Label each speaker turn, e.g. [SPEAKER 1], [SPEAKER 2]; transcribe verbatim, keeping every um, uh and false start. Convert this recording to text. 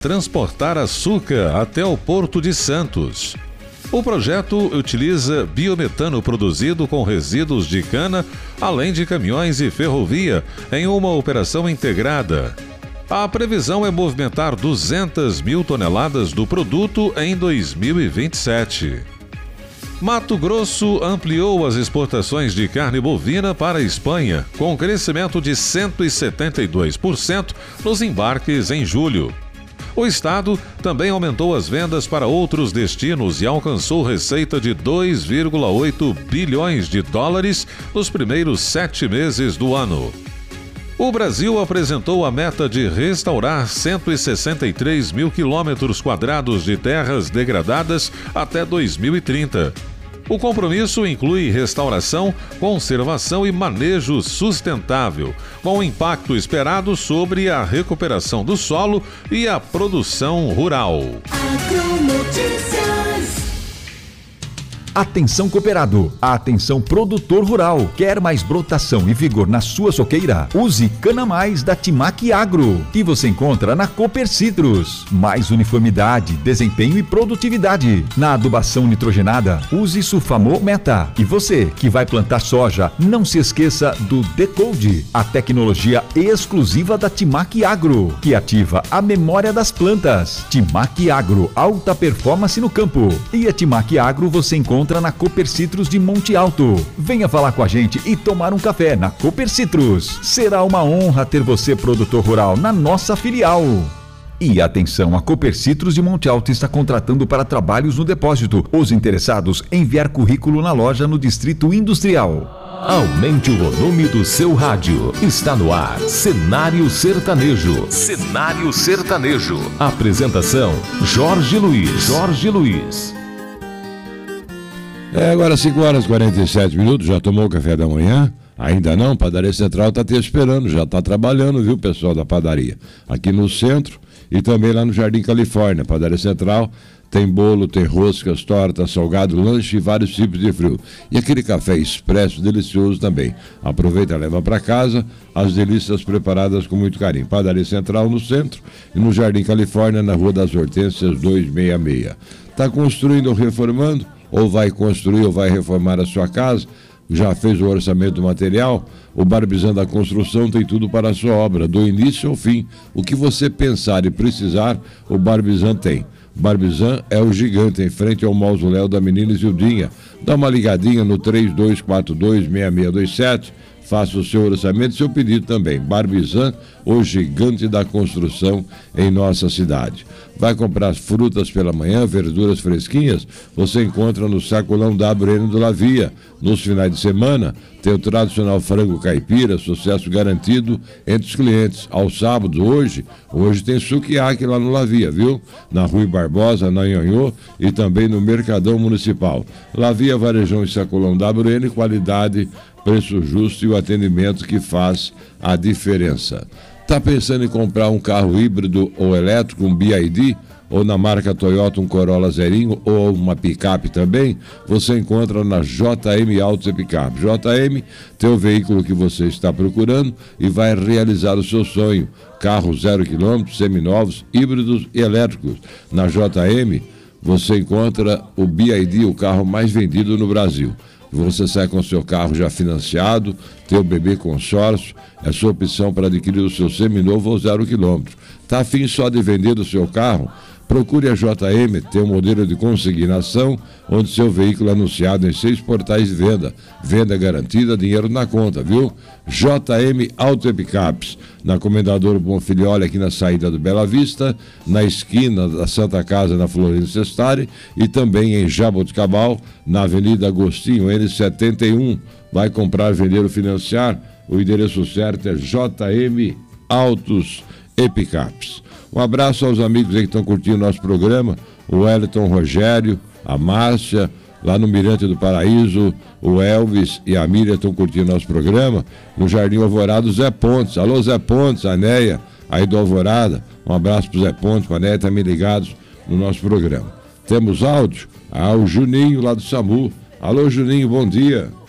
[SPEAKER 1] transportar açúcar até o Porto de Santos. O projeto utiliza biometano produzido com resíduos de cana, além de caminhões e ferrovia, em uma operação integrada. A previsão é movimentar duzentas mil toneladas do produto em dois mil e vinte e sete. Mato Grosso ampliou as exportações de carne bovina para a Espanha, com crescimento de cento e setenta e dois por cento nos embarques em julho. O estado também aumentou as vendas para outros destinos e alcançou receita de dois vírgula oito bilhões de dólares nos primeiros sete meses do ano. O Brasil apresentou a meta de restaurar cento e sessenta e três mil quilômetros quadrados de terras degradadas até dois mil e trinta. O compromisso inclui restauração, conservação e manejo sustentável, com o impacto esperado sobre a recuperação do solo e a produção rural.
[SPEAKER 2] Atenção cooperado, atenção produtor rural, quer mais brotação e vigor na sua soqueira? Use Cana Mais da Timac Agro, que você encontra na Cooper Citrus. Mais uniformidade, desempenho e produtividade. Na adubação nitrogenada, use Sulfamol Meta. E você que vai plantar soja, não se esqueça do Decode, a tecnologia exclusiva da Timac Agro, que ativa a memória das plantas. Timac Agro, alta performance no campo. E a Timac Agro você encontra na Cooper Citrus de Monte Alto. Venha falar com a gente e tomar um café na Cooper Citrus. Será uma honra ter você, produtor rural, na nossa filial. E atenção, a Cooper Citrus de Monte Alto está contratando para trabalhos no depósito. Os interessados, enviar currículo na loja no Distrito Industrial.
[SPEAKER 3] Aumente o volume do seu rádio. Está no ar Cenário Sertanejo. Cenário Sertanejo. Apresentação Jorge Luiz. Jorge Luiz.
[SPEAKER 4] É agora cinco horas e quarenta e sete minutos, já tomou o café da manhã? Ainda não? Padaria Central está te esperando, já está trabalhando, viu, pessoal da padaria? Aqui no centro e também lá no Jardim Califórnia. Padaria Central tem bolo, tem roscas, tortas, salgado, lanche e vários tipos de frio. E aquele café expresso delicioso também. Aproveita e leva para casa as delícias preparadas com muito carinho. Padaria Central no centro e no Jardim Califórnia, na Rua das Hortênsias duzentos e sessenta e seis. Está construindo ou reformando? Ou vai construir ou vai reformar a sua casa, já fez o orçamento do material, o Barbizan da Construção tem tudo para a sua obra, do início ao fim. O que você pensar e precisar, o Barbizan tem. Barbizan é o gigante em frente ao mausoléu da menina Isildinha. Dá uma ligadinha no três dois quatro dois, seis seis dois sete, faça o seu orçamento e seu pedido também. Barbizan, o gigante da construção em nossa cidade. Vai comprar frutas pela manhã, verduras fresquinhas? Você encontra no Sacolão W N do Lavia. Nos finais de semana, tem o tradicional frango caipira, sucesso garantido entre os clientes. Aos sábados, hoje, hoje tem sukiyaki lá no Lavia, viu? Na Rui Barbosa, na Nhonhô e também no Mercadão Municipal. Lavia, Varejão e Sacolão W N, qualidade, preço justo e o atendimento que faz a diferença. Está pensando em comprar um carro híbrido ou elétrico, um B I D, ou na marca Toyota um Corolla zerinho, ou uma picape também? Você encontra na J M Autos e Picape. J M tem o veículo que você está procurando e vai realizar o seu sonho. Carros zero quilômetros, seminovos, híbridos e elétricos. Na J M você encontra o B I D, o carro mais vendido no Brasil. Você sai com o seu carro já financiado, tem o B B Consórcio, é sua opção para adquirir o seu seminovo ou zero quilômetro. Está afim só de vender o seu carro? Procure a J M, tem um modelo de consignação, onde seu veículo é anunciado em seis portais de venda. Venda garantida, dinheiro na conta, viu? J M Auto e Picapes, na Comendador Bonfilholi, aqui na saída do Bela Vista, na esquina da Santa Casa, na Florindo Sestari, e também em Jaboticabal, na Avenida Agostinho, N setenta e um. Vai comprar, vender ou financiar? O endereço certo é J M Autos e Picapes. Um abraço aos amigos aí que estão curtindo o nosso programa, o Wellington Rogério, a Márcia, lá no Mirante do Paraíso, o Elvis e a Miriam estão curtindo nosso programa, no Jardim Alvorada, o Zé Pontes. Alô, Zé Pontes, a Neia, aí do Alvorada, um abraço pro Zé Pontes, com a Neia também ligados no nosso programa. Temos áudio? Ah, o Juninho lá do SAMU. Alô, Juninho, bom dia.